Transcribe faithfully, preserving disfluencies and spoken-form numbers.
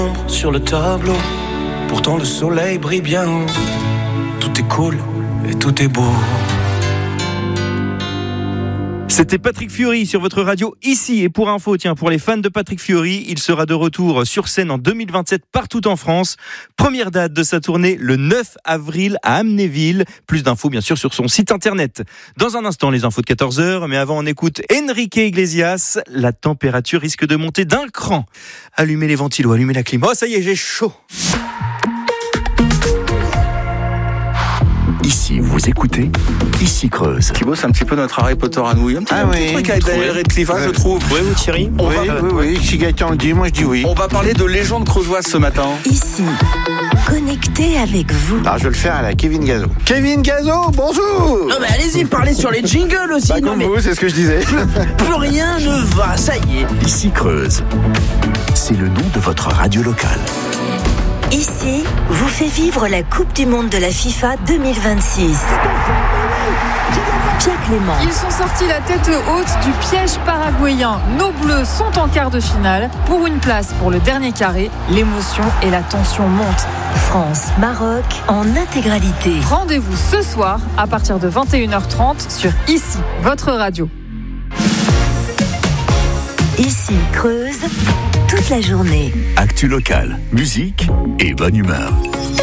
Sur le tableau, pourtant le soleil brille bien haut. Tout est cool et tout est beau. C'était Patrick Fiori sur votre radio ici. Et pour info, tiens, pour les fans de Patrick Fiori, il sera de retour sur scène en deux mille vingt-sept partout en France. Première date de sa tournée le neuf avril à Amnéville. Plus d'infos bien sûr sur son site internet. Dans un instant, les infos de quatorze heures. Mais avant, on écoute Enrique Iglesias. La température risque de monter d'un cran. Allumez les ventilos, allumez la clim. Oh, ça y est, j'ai chaud. Ici, vous écoutez Ici Creuse. Thibaut, c'est un petit peu notre Harry Potter à nous. Un petit, Ah un oui. petit truc avec Daniel Radcliffe, je trouve. Oui, vous Thierry On Oui, va, oui, oui, si Gaëtan le dit, moi je dis oui. on va parler de légende creusoise ce matin. Ici, connecté avec vous. Alors je vais le faire à la Kevin Gazo. Kevin Gazo, bonjour. Non mais allez-y, parlez sur les jingles aussi. Bah, non comme mais vous, c'est ce que je disais. plus rien ne va, ça y est. Ici Creuse. C'est le nom de votre radio locale. Ici, vous fait vivre la Coupe du Monde de la FIFA deux mille vingt-six. Pierre Clément. Ils sont sortis la tête haute du piège paraguayen. Nos Bleus sont en quart de finale. Pour une place pour le dernier carré, l'émotion et la tension montent. France, Maroc, en intégralité. Rendez-vous ce soir à partir de vingt et une heures trente sur Ici, votre radio. Ici, Creuse, toute la journée. Actu locale, musique et bonne humeur.